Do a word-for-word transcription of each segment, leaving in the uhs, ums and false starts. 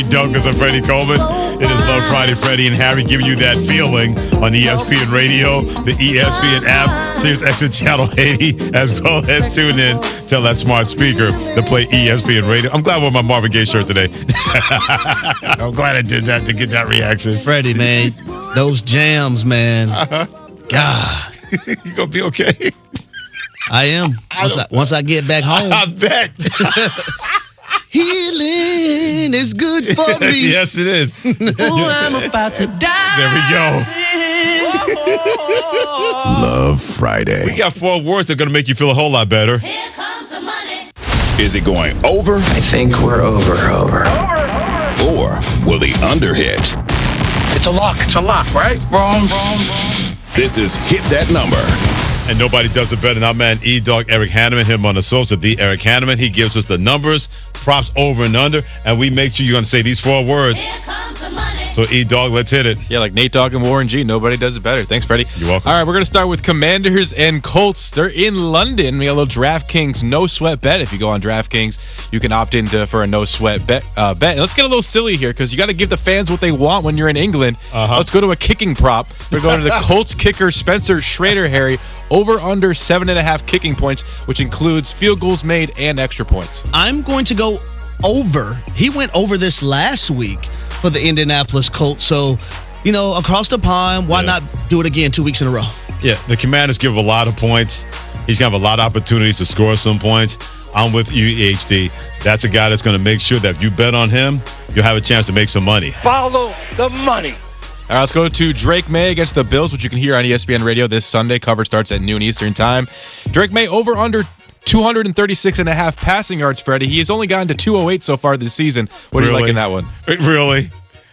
Douglas and Freddie Coleman. It is Love Friday. Freddie and Harry giving you that feeling on E S P N Radio, the E S P N app, Sirius X M Channel eighty, as well as tune in. Tell that smart speaker to play E S P N Radio. I'm glad I wore my Marvin Gaye shirt today. I'm glad I did that to get that reaction. Freddie, man, those jams, man. Uh-huh. God. You gonna be okay? I am. Once I, once I get back home. I bet. Healing is good for me. Yes, it is. Oh, I'm about to die. There we go. Love Friday. We got four words that are going to make you feel a whole lot better. Here comes the money. Is it going over? I think we're over, over. Or will the under hit? It's a lock. It's a lock, right? Wrong, wrong, wrong. This is Hit That Number. And nobody does it better than our man E-Dog, Eric Hanneman, him on the social, the Eric Hanneman. He gives us the numbers, props over and under, and we make sure you're going to say these four words. Here comes the money. So E-Dog, let's hit it. Yeah, like Nate Dogg and Warren G. Nobody does it better. Thanks, Freddie. You're welcome. All right, we're going to start with Commanders and Colts. They're in London. We got a little DraftKings no-sweat bet. If you go on DraftKings, you can opt into for a no-sweat bet. Uh, bet. And let's get a little silly here because you got to give the fans what they want when you're in England. Uh-huh. Let's go to a kicking prop. We're going to the Colts kicker Spencer Schrader, Harry, over under seven and a half kicking points, which includes field goals made and extra points. I'm going to go over. He went over this last week for the Indianapolis Colts. So, you know, across the pond, why Yeah. not do it again two weeks in a row? Yeah, the Commanders give a lot of points. He's going to have a lot of opportunities to score some points. I'm with you, H D. That's a guy that's going to make sure that if you bet on him, you'll have a chance to make some money. Follow the money. All right, let's go to Drake May against the Bills, which you can hear on E S P N Radio this Sunday. Cover starts at noon Eastern time. Drake May over under two thirty-six and a half passing yards, Freddie. He has only gotten to two oh eight so far this season. What do you like in that one? Really?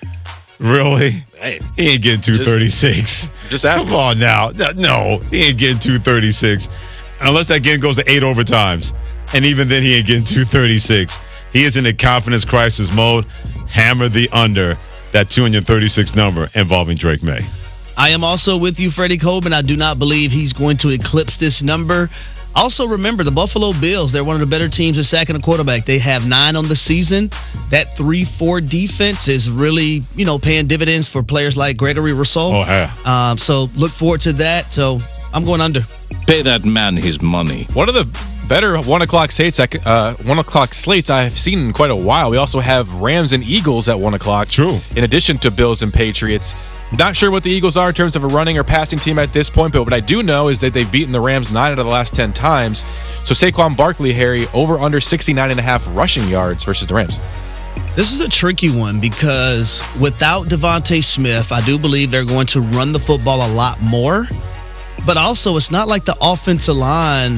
Really? Hey, He ain't getting two thirty-six. just ask Come him. on now. No, he ain't getting two thirty-six. Unless that game goes to eight overtimes. And even then, he ain't getting two thirty-six. He is in a confidence crisis mode. Hammer the under that two thirty-six number involving Drake May. I am also with you, Freddie Coleman. I do not believe he's going to eclipse this number. Also, remember, the Buffalo Bills, they're one of the better teams at sacking a quarterback. They have nine on the season. That three four defense is really, you know, paying dividends for players like Gregory Rousseau. Oh, yeah. Um, so look forward to that. So I'm going under. Pay that man his money. One of the better one o'clock slates, uh, one o'clock slates I've seen in quite a while. We also have Rams and Eagles at one o'clock. True. In addition to Bills and Patriots. Not sure what the Eagles are in terms of a running or passing team at this point, but what I do know is that they've beaten the Rams nine out of the last ten times. So Saquon Barkley, Harry, over under sixty-nine and a half rushing yards versus the Rams. This is a tricky one because without Devontae Smith, I do believe they're going to run the football a lot more. But also, it's not like the offensive line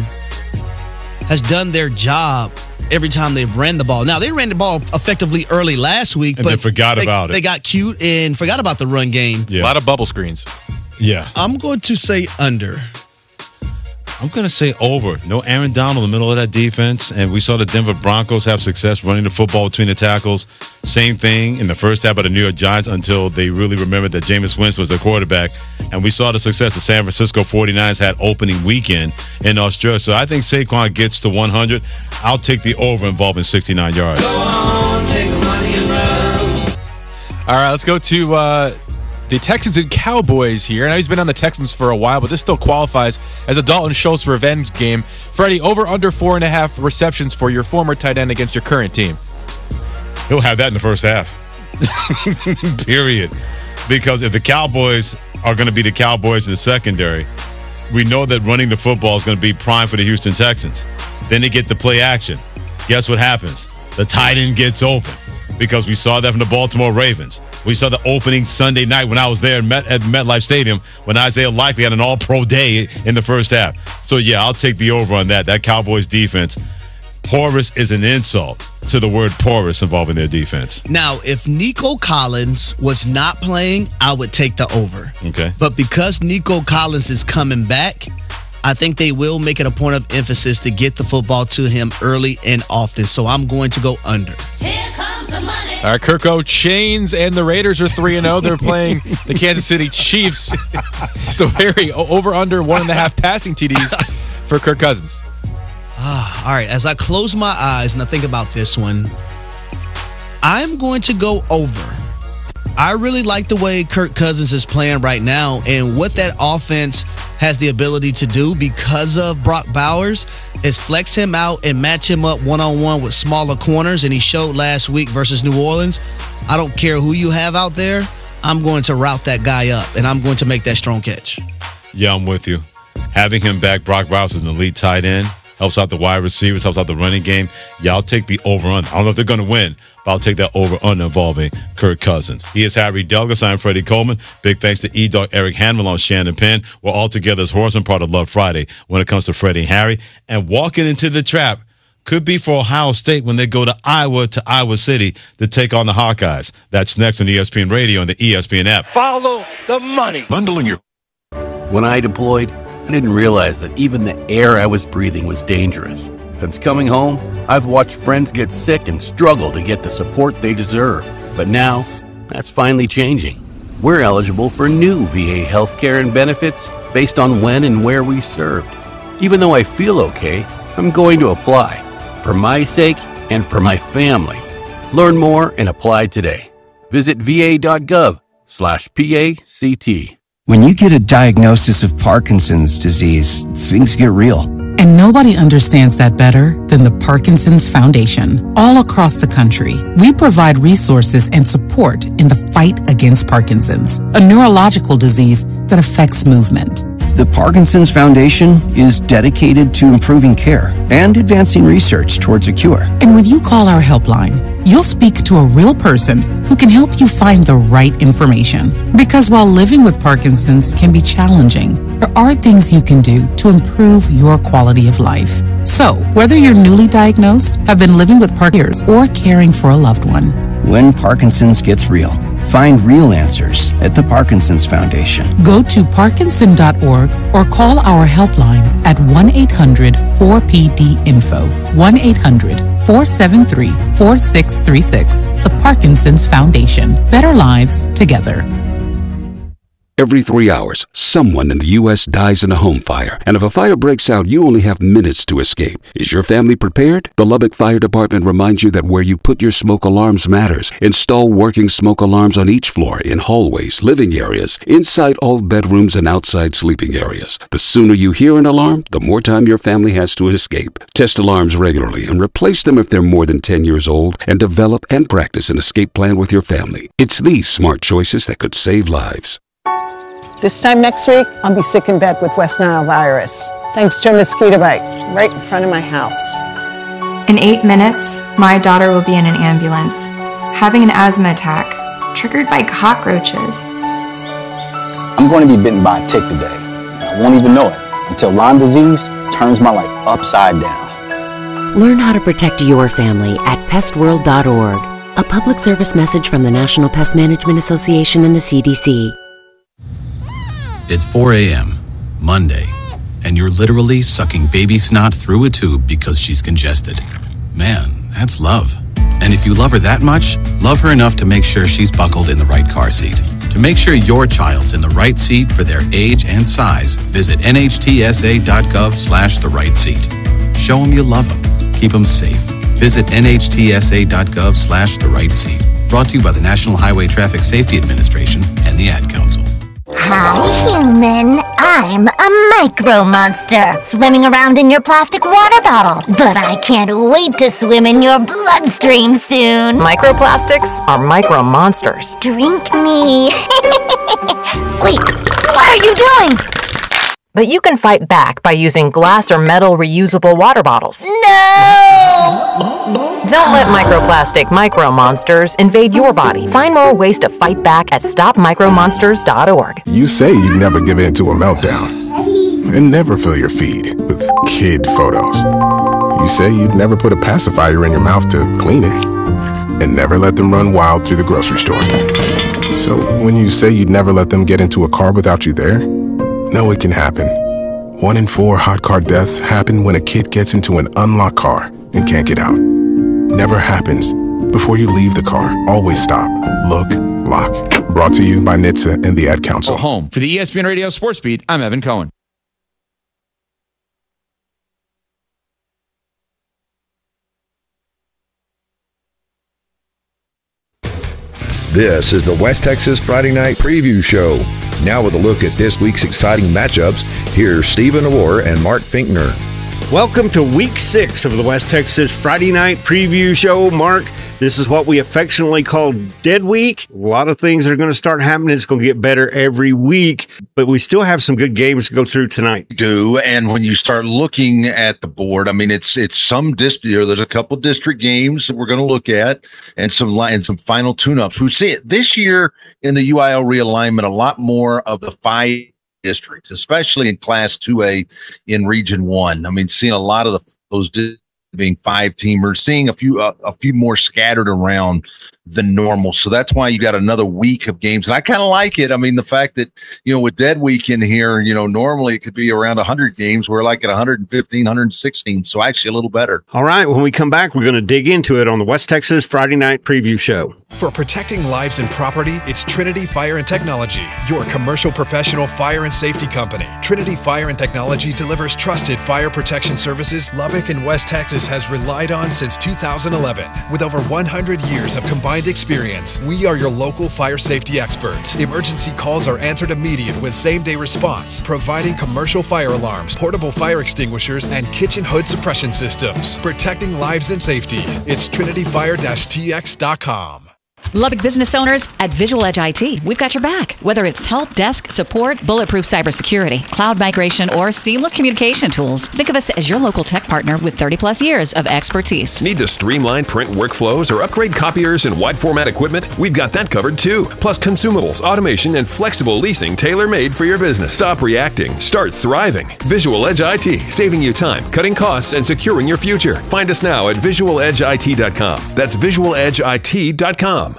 has done their job every time they've ran the ball. Now, they ran the ball effectively early last week, And but they forgot they, about it. They got cute and forgot about the run game. Yeah. A lot of bubble screens. Yeah. I'm going to say under. I'm going to say over. No Aaron Donald in the middle of that defense. And we saw the Denver Broncos have success running the football between the tackles. Same thing in the first half of the New York Giants until they really remembered that Jameis Winston was their quarterback. And we saw the success the San Francisco forty-niners had opening weekend in Australia. So I think Saquon gets to one hundred. I'll take the over involving sixty-nine yards. All right, let's go to uh, the Texans and Cowboys here. I know he's been on the Texans for a while, but this still qualifies as a Dalton Schultz revenge game. Freddie, over under four and a half receptions for your former tight end against your current team. He'll have that in the first half. Period. Because if the Cowboys are going to be the Cowboys in the secondary, we know that running the football is going to be prime for the Houston Texans. Then they get to play action. Guess what happens? The tight end gets open. Because we saw that from the Baltimore Ravens. We saw the opening Sunday night when I was there at, Met, at MetLife Stadium when Isaiah Likely had an all-pro day in the first half. So, yeah, I'll take the over on that. That Cowboys defense. Porous is an insult to the word porous involving their defense. Now, if Nico Collins was not playing, I would take the over. Okay. But because Nico Collins is coming back, I think they will make it a point of emphasis to get the football to him early and often. So I'm going to go under. Here comes the money. All right, Kirko Chains and the Raiders are three and oh. They're playing the Kansas City Chiefs. So, Harry, over under one and a half passing T Ds for Kirk Cousins. Ah, all right, as I close my eyes and I think about this one, I'm going to go over. I really like the way Kirk Cousins is playing right now and what that offense has the ability to do because of Brock Bowers is flex him out and match him up one-on-one with smaller corners, and he showed last week versus New Orleans. I don't care who you have out there. I'm going to route that guy up, and I'm going to make that strong catch. Yeah, I'm with you. Having him back, Brock Bowers is an elite tight end. Helps out the wide receivers, helps out the running game. Y'all take the over-under. I don't know if they're going to win, but I'll take that over-under involving Kirk Cousins. He is Harry Douglas. I'm Freddie Coleman. Big thanks to E-Dog Eric Hanwell on Shannon Penn. We're all together as Horseman, part of Love Friday when it comes to Freddie and Harry. And walking into the trap could be for Ohio State when they go to Iowa to Iowa City to take on the Hawkeyes. That's next on E S P N Radio and the E S P N app. Follow the money. Bundling your. When I deployed, I didn't realize that even the air I was breathing was dangerous. Since coming home, I've watched friends get sick and struggle to get the support they deserve. But now, that's finally changing. We're eligible for new V A healthcare and benefits based on when and where we served. Even though I feel okay, I'm going to apply. For my sake and for my family. Learn more and apply today. Visit va.gov slash PACT. When you get a diagnosis of Parkinson's disease, things get real. And nobody understands that better than the Parkinson's Foundation. All across the country, we provide resources and support in the fight against Parkinson's, a neurological disease that affects movement. The Parkinson's Foundation is dedicated to improving care and advancing research towards a cure. And when you call our helpline, you'll speak to a real person who can help you find the right information. Because while living with Parkinson's can be challenging, there are things you can do to improve your quality of life. So, whether you're newly diagnosed, have been living with Parkinson's, or caring for a loved one, when Parkinson's gets real, find real answers at the Parkinson's Foundation. Go to parkinson dot org or call our helpline at one eight hundred four P D info, one eight hundred four seven three four six three six. The Parkinson's Foundation. Better lives together. Every three hours, someone in the U S dies in a home fire. And if a fire breaks out, you only have minutes to escape. Is your family prepared? The Lubbock Fire Department reminds you that where you put your smoke alarms matters. Install working smoke alarms on each floor, in hallways, living areas, inside all bedrooms, and outside sleeping areas. The sooner you hear an alarm, the more time your family has to escape. Test alarms regularly and replace them if they're more than ten years old, and develop and practice an escape plan with your family. It's these smart choices that could save lives. This time next week, I'll be sick in bed with West Nile virus, thanks to a mosquito bite right in front of my house. In eight minutes, my daughter will be in an ambulance, having an asthma attack, triggered by cockroaches. I'm going to be bitten by a tick today. I won't even know it until Lyme disease turns my life upside down. Learn how to protect your family at pest world dot org. A public service message from the National Pest Management Association and the C D C. It's four a.m., Monday, and you're literally sucking baby snot through a tube because she's congested. Man, that's love. And if you love her that much, love her enough to make sure she's buckled in the right car seat. To make sure your child's in the right seat for their age and size, visit N H T S A dot gov slash the right seat. Show them you love them. Keep them safe. Visit N H T S A dot gov slash the right seat. Brought to you by the National Highway Traffic Safety Administration and the Ad Council. Hi, human. I'm a micro monster swimming around in your plastic water bottle. But I can't wait to swim in your bloodstream soon. Microplastics are micro monsters. Drink me. Wait, what are you doing? But you can fight back by using glass or metal reusable water bottles. No! Don't let microplastic micro monsters invade your body. Find more ways to fight back at stop micro monsters dot org. You say you never give in to a meltdown and never fill your feed with kid photos. You say you'd never put a pacifier in your mouth to clean it and never let them run wild through the grocery store. So when you say you'd never let them get into a car without you there, no, it can happen. One in four hot car deaths happen when a kid gets into an unlocked car and can't get out. Never happens. Before you leave the car, always stop, look, lock. Brought to you by N H T S A and the Ad Council. Home. For the E S P N Radio Sports Beat, I'm Evan Cohen. This is the West Texas Friday Night Preview Show. Now with a look at this week's exciting matchups, here's Stephen Orr and Mark Finkner. Welcome to week six of the West Texas Friday Night Preview Show. Mark, this is what we affectionately call Dead Week. A lot of things are going to start happening. It's going to get better every week, but we still have some good games to go through tonight. Do, and when you start looking at the board, I mean, it's it's some district. You know, there's a couple district games that we're going to look at, and some and some final tune-ups. We see it this year in the U I L realignment. A lot more of the five districts, especially in Class two A in Region One. I mean, seeing a lot of the, those di- being five teamers, seeing a few uh, a few more scattered around than normal. So that's why you got another week of games, and I kind of like it. I mean, the fact that, you know, with Dead Week in here, you know, normally it could be around one hundred games. We're like at one fifteen, one sixteen, so actually a little better. All right, when we come back, we're going to dig into it on the West Texas Friday Night Preview Show. For protecting lives and property, it's Trinity Fire and Technology, your commercial professional fire and safety company. Trinity Fire and Technology delivers trusted fire protection services Lubbock and West Texas has relied on since two thousand eleven. With over one hundred years of combined experience, we are your local fire safety experts. Emergency calls are answered immediate with same-day response, providing commercial fire alarms, portable fire extinguishers, and kitchen hood suppression systems. Protecting lives and safety. It's trinity fire dash t x dot com. Lubbock business owners, at Visual Edge I T, we've got your back. Whether it's help desk, support, bulletproof cybersecurity, cloud migration, or seamless communication tools, think of us as your local tech partner with thirty plus years of expertise. Need to streamline print workflows or upgrade copiers and wide format equipment? We've got that covered too. Plus consumables, automation, and flexible leasing tailor-made for your business. Stop reacting. Start thriving. Visual Edge I T, saving you time, cutting costs, and securing your future. Find us now at visual edge I T dot com. That's visual edge I T dot com.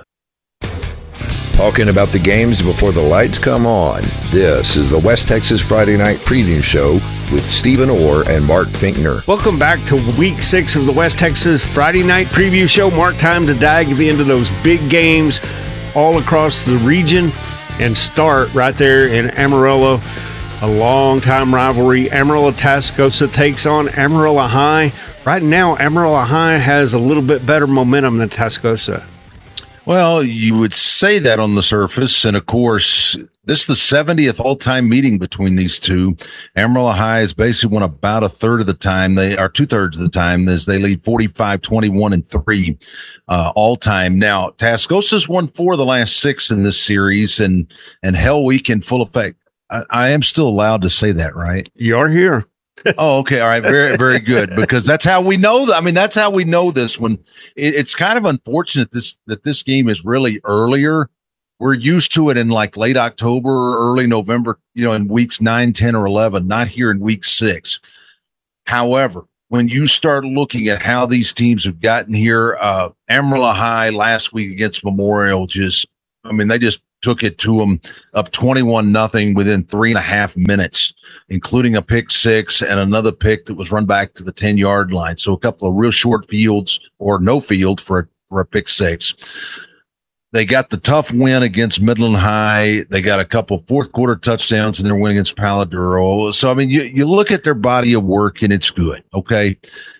Talking about the games before the lights come on. This is the West Texas Friday Night Preview Show with Stephen Orr and Mark Finkner. Welcome back to week six of the West Texas Friday Night Preview Show. Mark, time to dive into those big games all across the region and start right there in Amarillo. A long-time rivalry. Amarillo-Tascosa takes on Amarillo High. Right now, Amarillo High has a little bit better momentum than Tascosa. Well, you would say that on the surface, and of course, this is the seventieth all-time meeting between these two. Amarillo High has basically won about a third of the time. They are two-thirds of the time as they lead forty-five, twenty-one, and three uh, all-time. Now, Tascosa's won four of the last six in this series, and and Hell Week in full effect. I, I am still allowed to say that, right? You are here. Oh, okay. All right. Very, very good. Because that's how we know that. I mean, that's how we know this when it, it's kind of unfortunate this, that this game is really earlier. We're used to it in like late October or early November, you know, in weeks nine, ten, or eleven, not here in week six. However, when you start looking at how these teams have gotten here, uh, Amarillo High last week against Memorial, just, I mean, they just took it to them up twenty-one nothing within three and a half minutes, including a pick six and another pick that was run back to the ten yard line. So a couple of real short fields or no field for a, for a pick six. They got the tough win against Midland High. They got a couple fourth quarter touchdowns in their win against Palo Duro. So, I mean, you, you look at their body of work and it's good. Okay.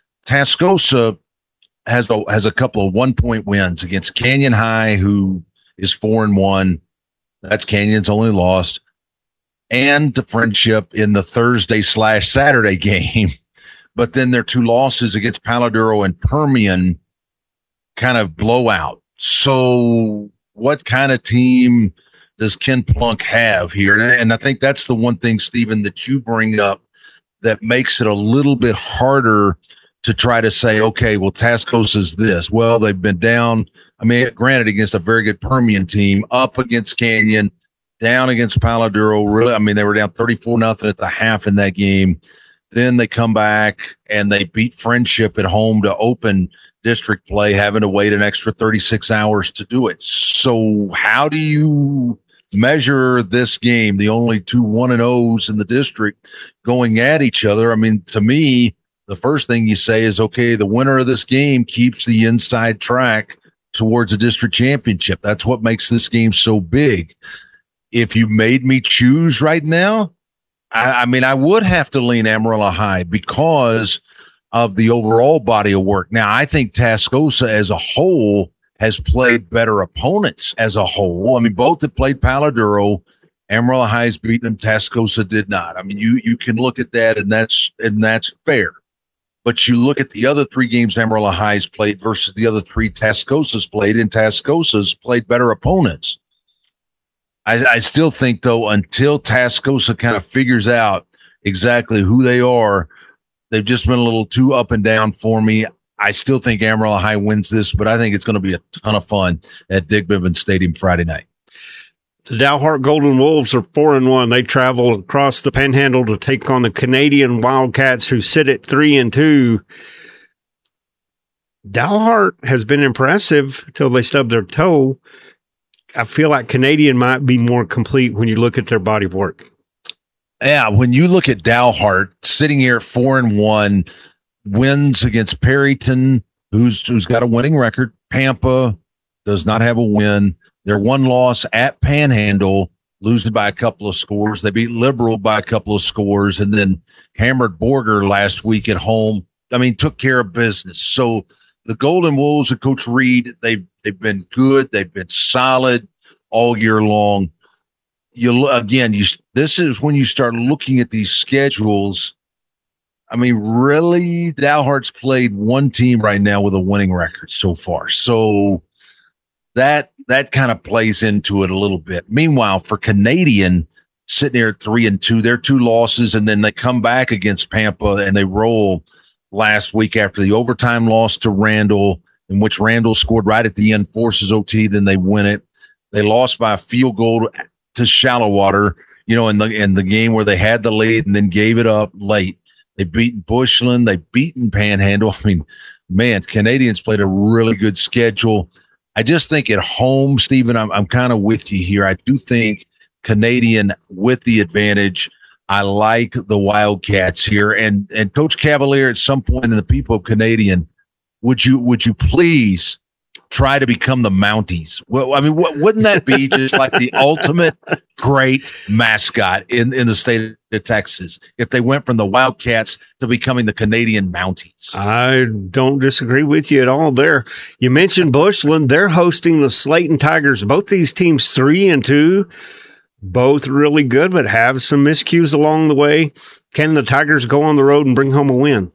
Tascosa has a, has a couple of one point wins against Canyon High, who is four and one. That's Canyon's only lost, and the Friendship in the Thursday slash Saturday game. But then their two losses against Palo Duro and Permian kind of blowout. So what kind of team does Ken Plunk have here? And I think that's the one thing, Stephen, that you bring up that makes it a little bit harder to try to say, okay, well, Tascosa's this. Well, they've been down. I mean, granted, against a very good Permian team, up against Canyon, down against Palo Duro. Really, I mean, they were down thirty-four nothing at the half in that game. Then they come back and they beat Friendship at home to open district play, having to wait an extra thirty-six hours to do it. So how do you measure this game, the only two one and ohs in the district going at each other? I mean, to me, the first thing you say is, okay, the winner of this game keeps the inside track towards a district championship. That's what makes this game so big. If you made me choose right now, I, I mean, I would have to lean Amarillo High because of the overall body of work. Now, I think Tascosa as a whole has played better opponents as a whole. I mean, both have played Palo Duro. Amarillo High's beaten them. Tascosa did not. I mean, you you can look at that, and that's and that's fair. But you look at the other three games Amarillo High's played versus the other three Tascosa's played, and Tascosa's played better opponents. I, I still think, though, until Tascosa kind of figures out exactly who they are, they've just been a little too up and down for me. I still think Amarillo High wins this, but I think it's going to be a ton of fun at Dick Bivens Stadium Friday night. The Dalhart Golden Wolves are four and one. They travel across the Panhandle to take on the Canadian Wildcats, who sit at three and two. Dalhart has been impressive until they stub their toe. I feel like Canadian might be more complete when you look at their body of work. Yeah, when you look at Dalhart sitting here at four and one, wins against Perryton, who's who's got a winning record. Pampa does not have a win. Their one loss at Panhandle, losing by a couple of scores. They beat Liberal by a couple of scores, and then hammered Borger last week at home. I mean, took care of business. So the Golden Wolves of Coach Reed, they've they've been good. They've been solid all year long. You again, you this is when you start looking at these schedules. I mean, really, Dalhart's played one team right now with a winning record so far. So that that kind of plays into it a little bit. Meanwhile, for Canadian, sitting there at three and two, they're two losses, and then they come back against Pampa and they roll last week after the overtime loss to Randall, in which Randall scored right at the end, forces O T, then they win it. They lost by a field goal to Shallowater, you know, in the in the game where they had the lead and then gave it up late. They beaten Bushland. They beaten Panhandle. I mean, man, Canadians played a really good schedule. I just think at home, Stephen, I'm I'm kind of with you here. I do think Canadian with the advantage. I like the Wildcats here. And and Coach Cavalier, at some point in the people of Canadian, would you would you please try to become the Mounties? Well, I mean, what, wouldn't that be just like the ultimate great mascot in, in the state of Texas if they went from the Wildcats to becoming the Canadian Mounties? I don't disagree with you at all there. You mentioned Bushland. They're hosting the Slayton Tigers. Both these teams three and two, both really good, but have some miscues along the way. Can the Tigers go on the road and bring home a win?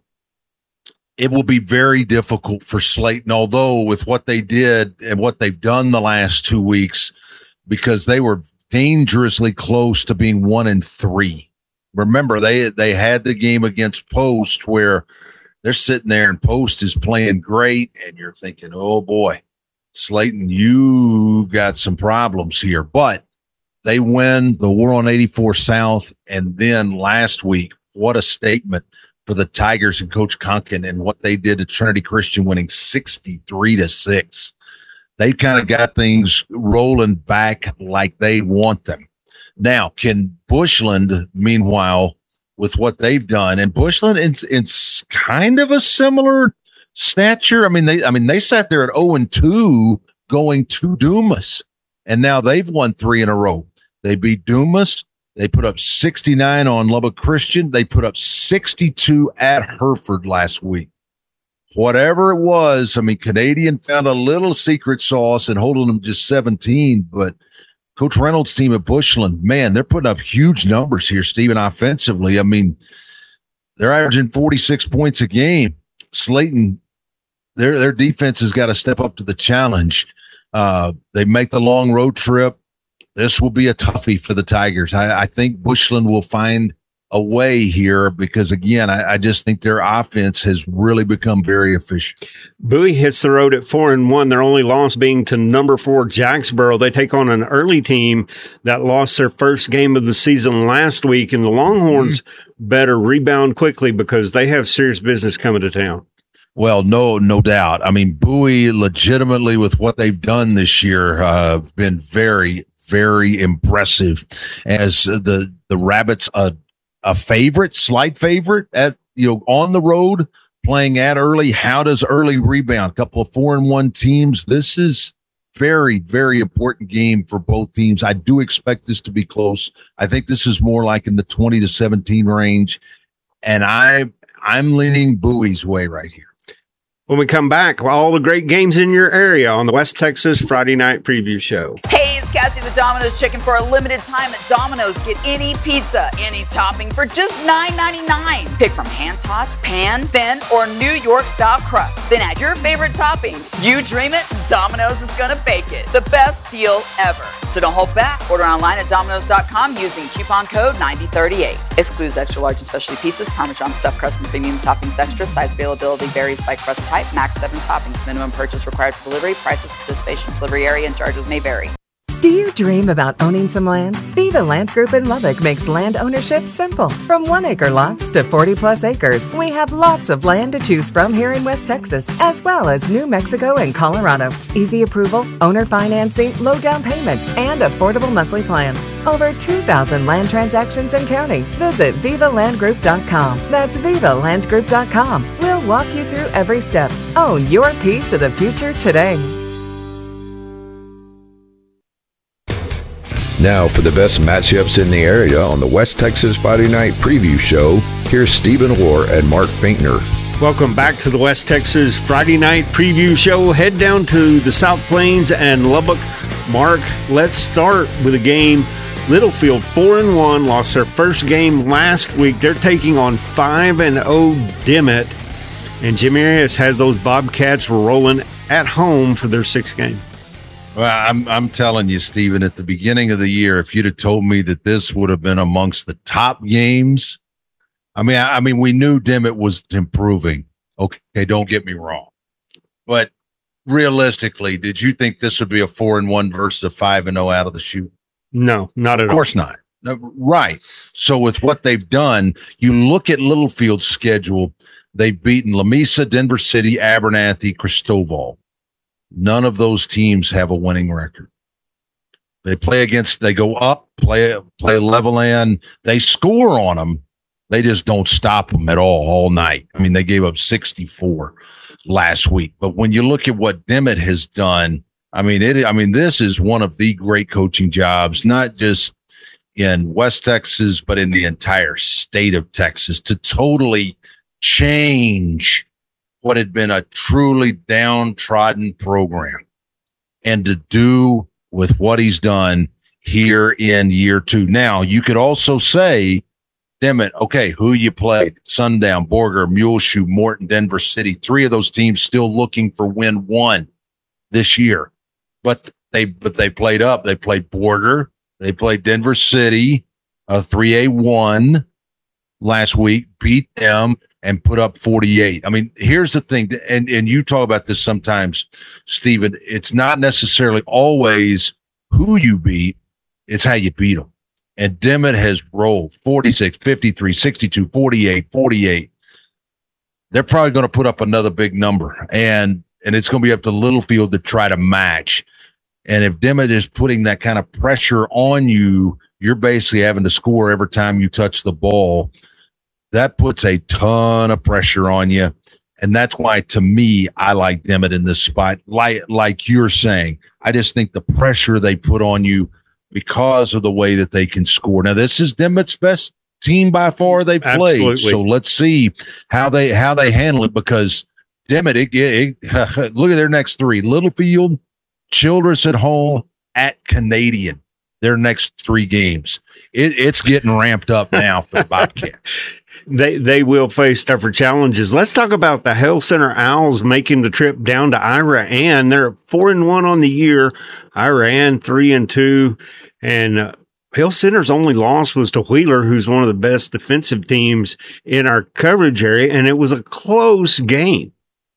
It will be very difficult for Slayton, although with what they did and what they've done the last two weeks, because they were dangerously close to being one and three. Remember, they they had the game against Post where they're sitting there and Post is playing great, and you're thinking, oh boy, Slayton, you got some problems here. But they win the War on eighty-four South, and then last week, what a statement for the Tigers and Coach Conkin and what they did to Trinity Christian, winning sixty-three to six. They've kind of got things rolling back like they want them. Now, can Bushland, meanwhile, with what they've done, and Bushland, it's, it's kind of a similar stature. I mean, they, I mean, they sat there at oh and two going to Dumas, and now they've won three in a row. They beat Dumas. They put up sixty-nine on Lubbock Christian. They put up sixty-two at Hereford last week. Whatever it was, I mean, Canadian found a little secret sauce and holding them just seventeen, but Coach Reynolds' team at Bushland, man, they're putting up huge numbers here, Stephen, offensively. I mean, they're averaging forty-six points a game. Slayton, their their defense has got to step up to the challenge. Uh, they make the long road trip. This will be a toughie for the Tigers. I, I think Bushland will find a way here because, again, I, I just think their offense has really become very efficient. Bowie hits the road at four and one. Their only loss being to number four Jacksboro. They take on an early team that lost their first game of the season last week, and the Longhorns mm-hmm. better rebound quickly because they have serious business coming to town. Well, no, no doubt. I mean, Bowie legitimately with what they've done this year uh, been very, very impressive as the the Rabbits a a favorite, slight favorite at you know on the road playing at Early. How does Early rebound? A couple of four and one teams. This is very, very important game for both teams. I do expect this to be close. I think this is more like in the twenty to seventeen range, and I I'm leaning Bowie's way right here. When we come back, all the great games in your area on the West Texas Friday Night Preview Show. Hey, it's Cassie the Domino's Chicken. For a limited time at Domino's, get any pizza, any topping for just nine ninety-nine. Pick from hand tossed, pan, thin, or New York style crust. Then add your favorite toppings. You dream it, Domino's is gonna bake it. The best deal ever. So don't hold back. Order online at Domino's dot com using coupon code ninety thirty-eight. Excludes extra large and specialty pizzas, Parmesan stuffed crust, and premium toppings extra. Size availability varies by crust type. Max seven toppings. Minimum purchase required for delivery. Prices, participation, delivery area, and charges may vary. Do you dream about owning some land? Viva Land Group in Lubbock makes land ownership simple. From one acre lots to forty plus acres, we have lots of land to choose from here in West Texas, as well as New Mexico and Colorado. Easy approval, owner financing, low down payments, and affordable monthly plans. Over two thousand land transactions and counting. Visit viva land group dot com. That's viva land group dot com. We'll walk you through every step. Own your piece of the future today. Now for the best matchups in the area on the West Texas Friday Night Preview Show, here's Stephen Orr and Mark Finkner. Welcome back to the West Texas Friday Night Preview Show. Head down to the South Plains and Lubbock. Mark, let's start with a game. Littlefield four and one, lost their first game last week. They're taking on five and oh Dimmitt. And Jim Arias has those Bobcats rolling at home for their sixth game. Well, I'm I'm telling you, Stephen, at the beginning of the year, if you'd have told me that this would have been amongst the top games, I mean, I, I mean, we knew Dimmitt was improving. Okay, don't get me wrong, but realistically, did you think this would be a four and one versus a five and zero out of the chute? No, not at all. Of course not. No, right. So with what they've done, you look at Littlefield's schedule. They've beaten Lamesa, Denver City, Abernathy, Cristobal. None of those teams have a winning record. They play against, they go up, play, play Levelland. They score on them. They just don't stop them at all, all night. I mean, they gave up sixty-four last week. But when you look at what Dimmitt has done, I mean, it, I mean, this is one of the great coaching jobs, not just in West Texas, but in the entire state of Texas, to totally change what had been a truly downtrodden program, and to do with what he's done here in year two. Now, you could also say, Dimmitt, okay, who you played? Sundown, Borger, Muleshoe, Morton, Denver City. Three of those teams still looking for win one this year. But they but they played up. They played Borger. They played Denver City, a three A one last week, beat them, and put up forty-eight. I mean, here's the thing, and, and you talk about this sometimes, Stephen. It's not necessarily always who you beat, it's how you beat them. And Dimmitt has rolled forty-six, fifty-three, sixty-two, forty-eight, forty-eight. They're probably going to put up another big number, and and it's going to be up to Littlefield to try to match. And if Dimmitt is putting that kind of pressure on you, you're basically having to score every time you touch the ball. That puts a ton of pressure on you. And that's why, to me, I like Dimmitt in this spot. Like, like you're saying, I just think the pressure they put on you because of the way that they can score. Now, this is Dimmitt's best team by far they've played. Absolutely. So let's see how they how they handle it, because Dimmitt, it, it, look at their next three. Littlefield, Childress at home, at Canadian, their next three games. It, it's getting ramped up now for Bobcats. They they will face tougher challenges. Let's talk about the Hale Center Owls making the trip down to Iraan. They're four and one on the year. Iraan three and two, and uh, Hale Center's only loss was to Wheeler, who's one of the best defensive teams in our coverage area, and it was a close game.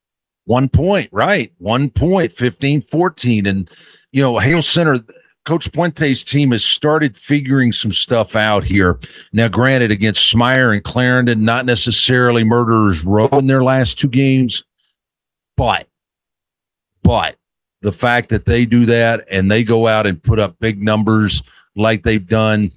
One point, right? One point, fifteen fourteen. And, you know, Hale Center, Coach Puente's team has started figuring some stuff out here. Now, granted, against Smyer and Clarendon, not necessarily Murderers Row in their last two games, but, but the fact that they do that and they go out and put up big numbers like they've done,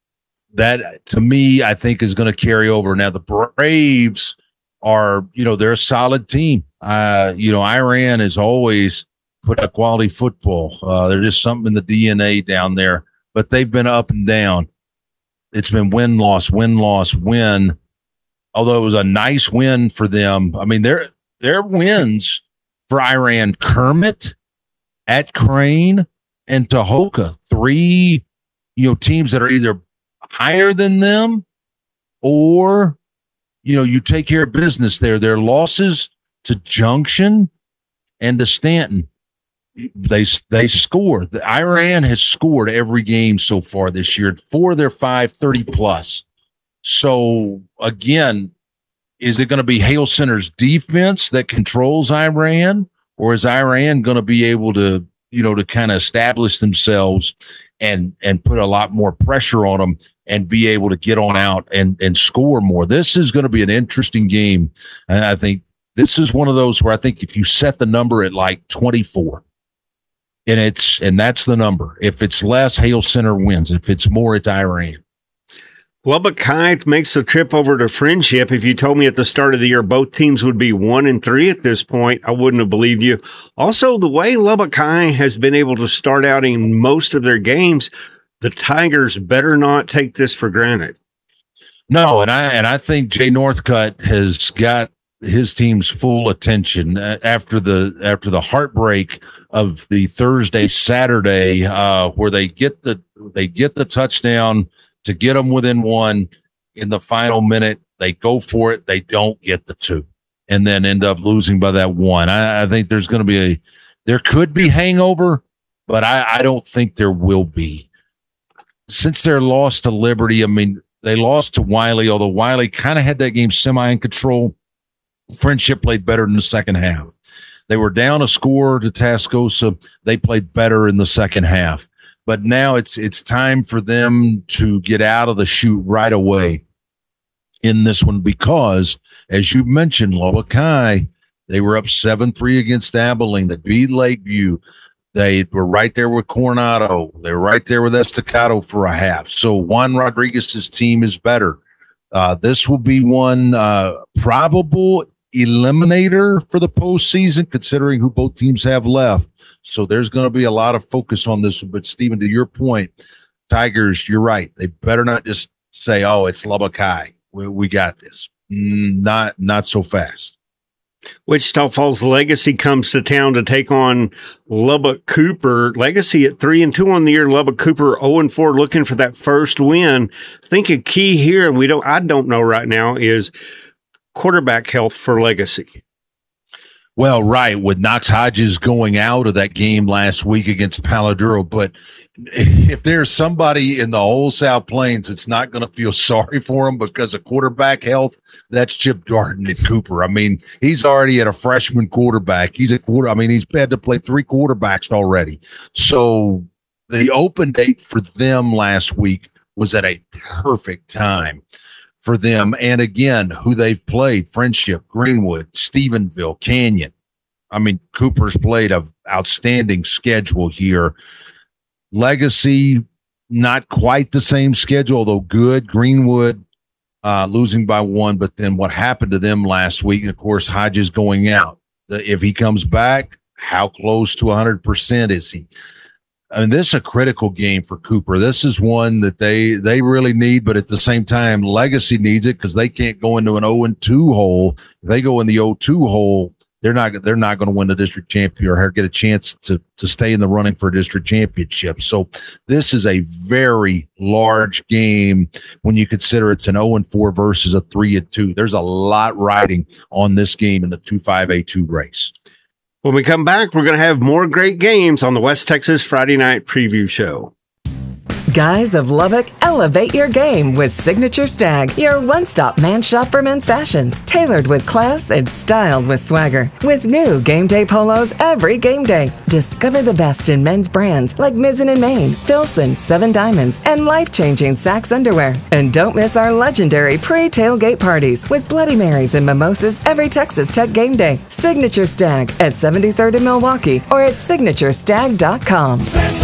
that, to me, I think is going to carry over. Now, the Braves are, you know, they're a solid team. Uh, you know, Iraan has always put up quality football. Uh, there's just something in the D N A down there, but they've been up and down. It's been win, loss, win, loss, win. Although it was a nice win for them. I mean, they're their wins for Iran, Kermit, at Crane, and Tahoka, three, you know, teams that are either higher than them or, you know, you take care of business there. Their losses to Junction and to Stanton, they they score. The Iran has scored every game so far this year. Four of their five, thirty plus. So, again, is it going to be Hale Center's defense that controls Iran, or is Iran going to be able to, you know, to kind of establish themselves and and put a lot more pressure on them and be able to get on out and, and score more? This is going to be an interesting game. And I think this is one of those where I think if you set the number at like twenty-four, and it's and that's the number. If it's less, Hale Center wins. If it's more, it's Iran. Lubbock High makes the trip over to Friendship. If you told me at the start of the year both teams would be one and three at this point, I wouldn't have believed you. Also, the way Lubbock High has been able to start out in most of their games, the Tigers better not take this for granted. No, and I and I think Jay Northcutt has got his team's full attention after the after the heartbreak of the Thursday Saturday, uh, where they get the they get the touchdown to get them within one in the final minute. They go for it. They don't get the two and then end up losing by that one. I, I think there's going to be a, there could be hangover, but I, I don't think there will be. Since their loss to Liberty, I mean, they lost to Wiley, although Wiley kind of had that game semi in control. Friendship played better in the second half. They were down a score to Tascosa. They played better in the second half. But now it's it's time for them to get out of the chute right away in this one because, as you mentioned, Lubbock High, they were up seven three against Abilene. They beat Lakeview. They were right there with Coronado. They were right there with Estacado for a half. So Juan Rodriguez's team is better. Uh, this will be one uh, probable eliminator for the postseason, considering who both teams have left. So there's going to be a lot of focus on this. But, Stephen, to your point, Tigers, you're right. They better not just say, oh, it's Lubbock High. We, we got this. Mm, not, not so fast. Wichita Falls Legacy comes to town to take on Lubbock Cooper. Legacy at three and two on the year. Lubbock Cooper zero and four, looking for that first win. I think a key here, and we don't, I don't know right now, is quarterback health for Legacy. Well, right, with Knox Hodges going out of that game last week against Paladuro, but if there's somebody in the whole South Plains that's not going to feel sorry for him because of quarterback health, that's Chip Darden at Cooper. I mean, he's already at a freshman quarterback. He's a quarter. I mean, he's had to play three quarterbacks already. So the open date for them last week was at a perfect time for them. And again, who they've played: Friendship, Greenwood, Stephenville, Canyon. I mean, Cooper's played an outstanding schedule here. Legacy, not quite the same schedule, although good. Greenwood uh, losing by one, but then what happened to them last week? And of course, Hodges going out. The, if he comes back, how close to one hundred percent is he? I mean, this is a critical game for Cooper. This is one that they they really need, but at the same time, Legacy needs it because they can't go into an oh and two hole. If they go in the oh and two hole, they're not they're not going to win the district championship or get a chance to to stay in the running for a district championship. So this is a very large game when you consider it's an oh and four versus a three and two. There's a lot riding on this game in the two five A two race. When we come back, we're going to have more great games on the West Texas Friday Night Preview Show. Guys of Lubbock, elevate your game with Signature Stag, your one-stop man shop for men's fashions, tailored with class and styled with swagger. With new game day polos every game day. Discover the best in men's brands like Mizzen and Main, Filson, Seven Diamonds, and life-changing Saks underwear. And don't miss our legendary pre-tailgate parties with Bloody Marys and mimosas every Texas Tech game day. Signature Stag at seventy-third in Milwaukee or at signature stag dot com.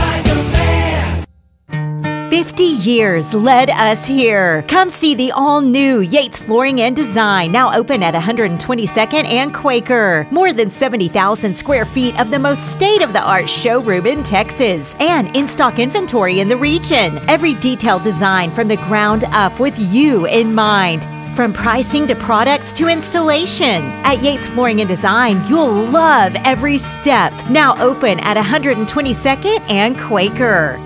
fifty years led us here. Come see the all-new Yates Flooring and Design, now open at one twenty-second and Quaker. More than seventy thousand square feet of the most state-of-the-art showroom in Texas and in-stock inventory in the region. Every detailed design from the ground up with you in mind. From pricing to products to installation. At Yates Flooring and Design, you'll love every step. Now open at one twenty-second and Quaker.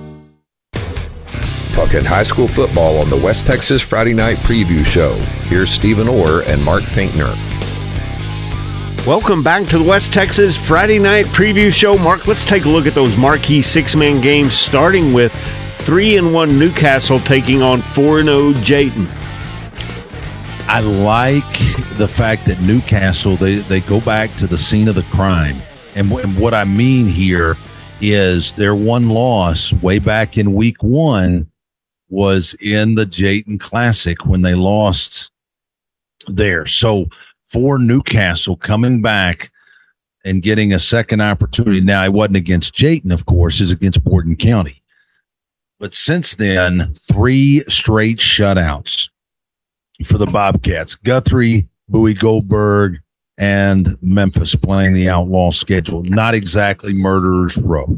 Talking high school football on the West Texas Friday Night Preview Show. Here's Stephen Orr and Mark Pinkner. Welcome back to the West Texas Friday Night Preview Show. Mark, let's take a look at those marquee six-man games, starting with three and one Newcastle taking on four and oh Jayton. I like the fact that Newcastle, they, they go back to the scene of the crime. And, w- and what I mean here is their one loss way back in week one was in the Jayton Classic when they lost there. So for Newcastle coming back and getting a second opportunity. Now, it wasn't against Jayton, of course, it's against Borden County. But since then, three straight shutouts for the Bobcats. Guthrie, Bowie Goldberg, and Memphis playing the outlaw schedule. Not exactly Murderers Row.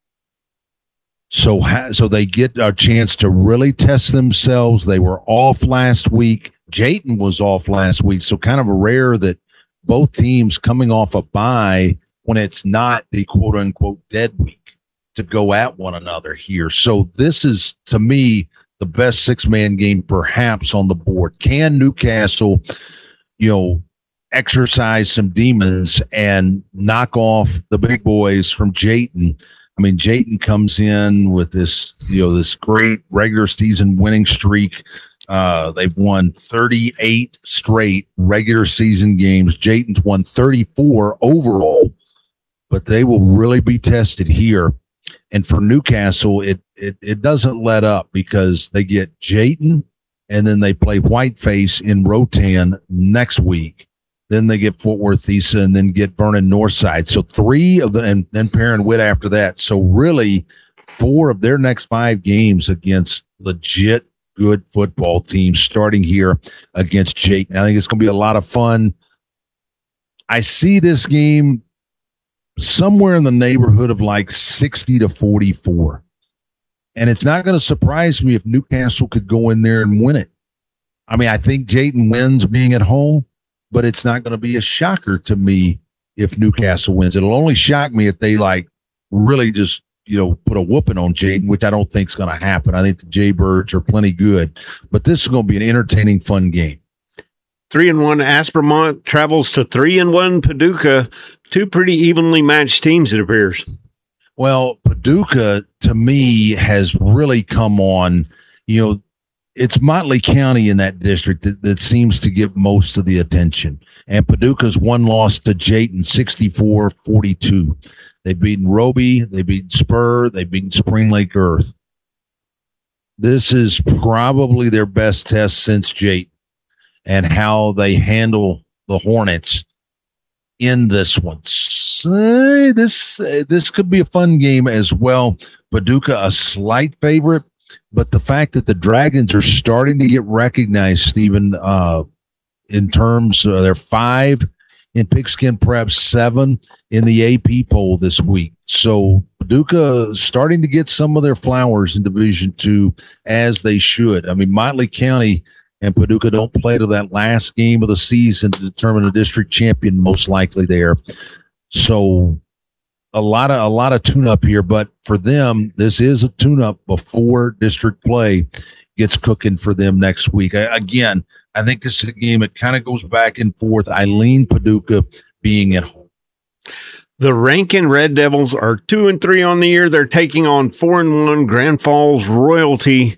So, ha- so they get a chance to really test themselves. They were off last week. Jayton was off last week. So kind of rare that both teams coming off a bye when it's not the quote unquote dead week to go at one another here. So this is, to me, the best six-man game perhaps on the board. Can Newcastle, you know, exercise some demons and knock off the big boys from Jayton? I mean, Jayton comes in with this, you know, this great regular season winning streak. Uh, they've won thirty-eight straight regular season games. Jayton's won thirty-four overall, but they will really be tested here. And for Newcastle, it it it doesn't let up because they get Jayton, and then they play Whiteface in Rotan next week. Then they get Fort Worth Thesa, and then get Vernon Northside. So three of the, and then Perrin Witt after that. So really, four of their next five games against legit good football teams starting here against Jayton. I think it's going to be a lot of fun. I see this game somewhere in the neighborhood of like sixty to forty-four. And it's not going to surprise me if Newcastle could go in there and win it. I mean, I think Jayton wins being at home, but it's not going to be a shocker to me if Newcastle wins. It'll only shock me if they like really just, you know, put a whooping on Jayton, which I don't think is going to happen. I think the Jaybirds are plenty good, but this is going to be an entertaining, fun game. Three and one Aspermont travels to three and one Paducah. Two pretty evenly matched teams, it appears. Well, Paducah, to me, has really come on. You know, it's Motley County in that district that, that seems to get most of the attention. And Paducah's one loss to Jayton, sixty-four forty-two. They've beaten Roby, they've beaten Spur, they've beaten Spring Lake Earth. This is probably their best test since Jayton and how they handle the Hornets in this one. So this, this could be a fun game as well. Paducah, a slight favorite, but the fact that the Dragons are starting to get recognized, Stephen, uh, in terms of their five in Pigskin Prep, seven in the A P poll this week. So Paducah starting to get some of their flowers in Division Two as they should. I mean, Motley County and Paducah don't play to that last game of the season to determine a district champion, most likely there. So a lot of a lot of tune-up here, but for them, this is a tune-up before district play gets cooking for them next week. I, again, I think this is a game that kind of goes back and forth. I lean Paducah being at home. The Rankin Red Devils are two and three on the year. They're taking on four and one Grand Falls Royalty.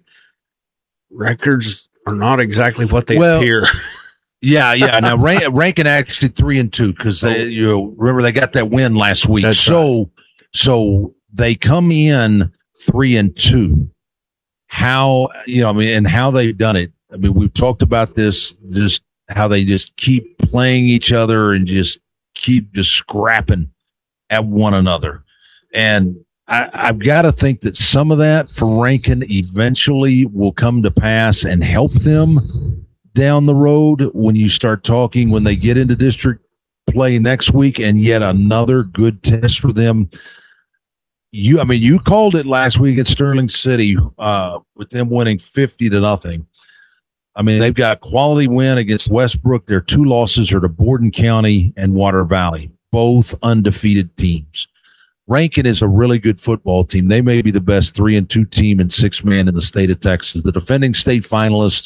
Records are not exactly what they well, appear. Yeah, yeah. Now Rank, Rankin actually three and two because they, you know, remember they got that win last week. That's so, right. so they come in three and two. How you know? I mean, and how they've done it. I mean, we've talked about this. Just how they just keep playing each other and just keep just scrapping at one another. And I, I've got to think that some of that for Rankin eventually will come to pass and help them down the road when you start talking, when they get into district play next week, and yet another good test for them. You, I mean, you called it last week at Sterling City uh, with them winning fifty to nothing. I mean, they've got a quality win against Westbrook. Their two losses are to Borden County and Water Valley, both undefeated teams. Rankin is a really good football team. They may be the best three and two team in six man in the state of Texas. The defending state finalists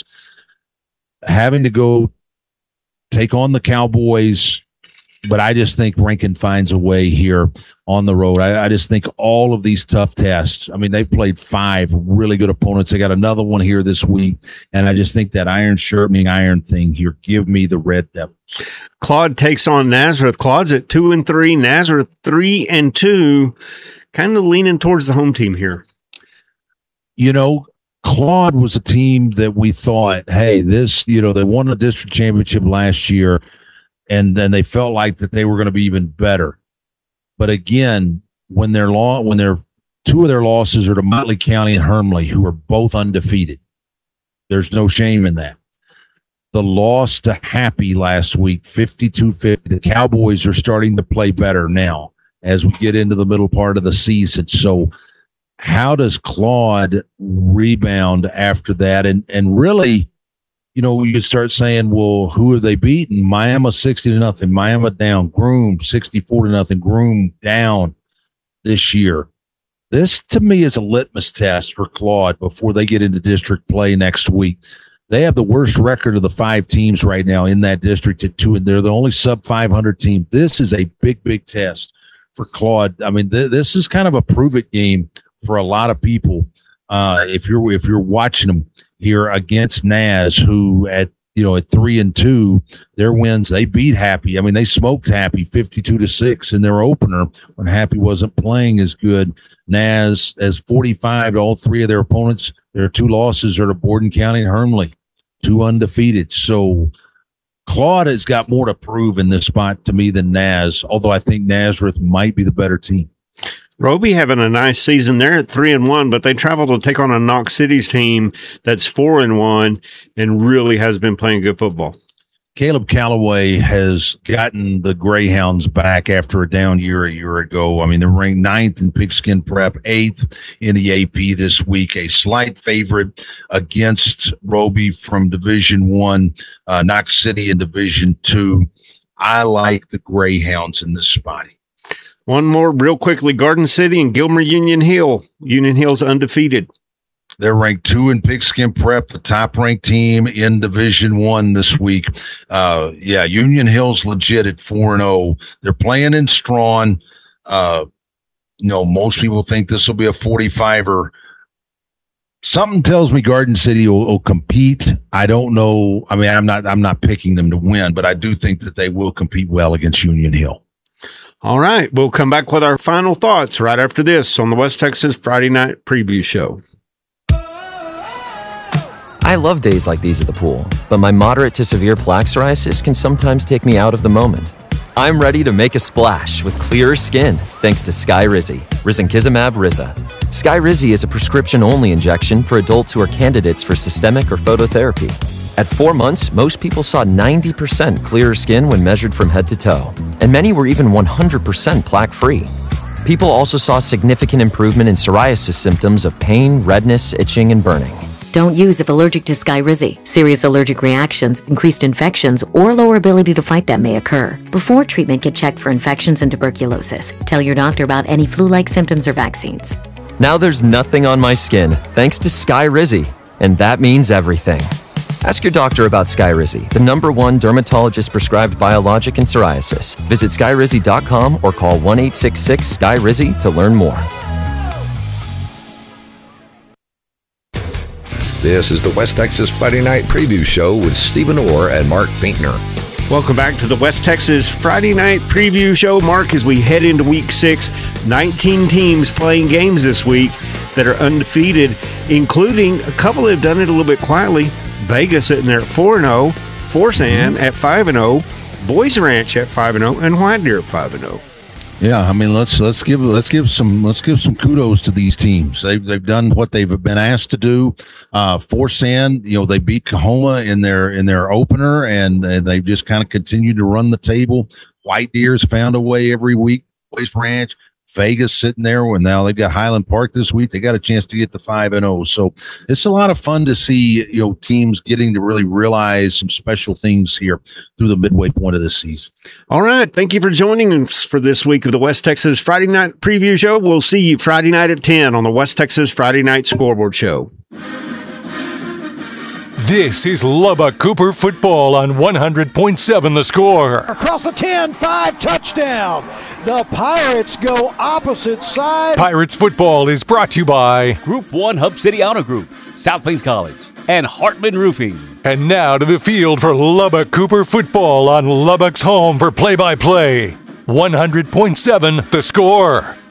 having to go take on the Cowboys, but I just think Rankin finds a way here on the road. I, I just think all of these tough tests, I mean, they've played five really good opponents. They got another one here this week, and I just think that iron sharpening iron thing here, give me the Red Devils. Claude takes on Nazareth. Claude's at two and three, Nazareth three and two, kind of leaning towards the home team here. You know, Claude was a team that we thought, hey, this, you know, they won the district championship last year, and then they felt like that they were going to be even better. But again, when they're law, when they're two of their losses are to Motley County and Hermleigh, who are both undefeated. There's no shame in that. The loss to Happy last week, fifty-two fifty. The Cowboys are starting to play better now as we get into the middle part of the season. So how does Claude rebound after that? And and really, you know, you could start saying, well, who are they beating? Miami sixty to nothing. Miami down. Groom sixty-four to nothing. Groom down this year. This, to me, is a litmus test for Claude before they get into district play next week. They have the worst record of the five teams right now in that district at two, and they're the only sub five hundred team. This is a big, big test for Claude. I mean, th- this is kind of a prove-it game for a lot of people. Uh, if you're if you're watching them here against Naz, who at you know at three and two, their wins they beat Happy. I mean, they smoked Happy fifty-two to six in their opener when Happy wasn't playing as good. Naz as forty-five to all three of their opponents. Their two losses are to Borden County and Hermleigh, two undefeated. So Claude has got more to prove in this spot to me than Naz, although I think Nazareth might be the better team. Roby having a nice season there at three and one, but they travel to take on a Knox City's team that's four and one and really has been playing good football. Caleb Calloway has gotten the Greyhounds back after a down year a year ago. I mean, they're ranked ninth in Pigskin Prep, eighth in the A P this week. A slight favorite against Roby from Division One, uh, Knox City in Division Two. I like the Greyhounds in this spot. One more real quickly, Garden City and Gilmer Union Hill. Union Hill's undefeated. They're ranked two in Pigskin Prep, the top-ranked team in Division One this week. Uh, yeah, Union Hill's legit at four and zero. They're playing in Strawn. Uh, you know, most people think this will be a forty-fiver. Something tells me Garden City will, will compete. I don't know. I mean, I'm not. I'm not picking them to win, but I do think that they will compete well against Union Hill. All right, we'll come back with our final thoughts right after this on the West Texas Friday Night Preview Show. I love days like these at the pool, but my moderate to severe plaque psoriasis can sometimes take me out of the moment. I'm ready to make a splash with clearer skin thanks to Skyrizi, risankizumab Riza. Skyrizi is a prescription-only injection for adults who are candidates for systemic or phototherapy. At four months, most people saw ninety percent clearer skin when measured from head to toe, and many were even one hundred percent plaque-free. People also saw significant improvement in psoriasis symptoms of pain, redness, itching, and burning. Don't use if allergic to Skyrizi. Serious allergic reactions, increased infections, or lower ability to fight them may occur. Before treatment, get checked for infections and tuberculosis. Tell your doctor about any flu-like symptoms or vaccines. Now there's nothing on my skin thanks to Skyrizi, and that means everything. Ask your doctor about Skyrizi, the number one dermatologist-prescribed biologic in psoriasis. Visit skyrizi dot com or call one eight six six S K Y R I Z I to learn more. This is the West Texas Friday Night Preview Show with Stephen Orr and Mark Finkner. Welcome back to the West Texas Friday Night Preview Show. Mark, as we head into week six, nineteen teams playing games this week that are undefeated, including a couple that have done it a little bit quietly. Vegas sitting there at four and oh, Forsan mm-hmm. at five and oh, Boys Ranch at five and oh, and White Deer at five and oh. Yeah, I mean, let's let's give let's give some let's give some kudos to these teams. They've they've done what they've been asked to do. Uh, Forsan, you know, they beat Coahoma in their in their opener, and, and they've just kind of continued to run the table. White Deer's found a way every week. Boys Ranch Vegas sitting there when now they've got Highland Park this week. They got a chance to get to five and oh. So it's a lot of fun to see, you know, teams getting to really realize some special things here through the midway point of the season. All right. Thank you for joining us for this week of the West Texas Friday Night Preview Show. We'll see you Friday night at ten on the West Texas Friday Night Scoreboard Show. This is Lubbock Cooper football on one hundred point seven The Score. Across the ten, five, touchdown. The Pirates go opposite side. Pirates football is brought to you by Group one Hub City Auto Group, South Plains College, and Hartman Roofing. And now to the field for Lubbock Cooper football on Lubbock's home for play-by-play. one hundred point seven The Score.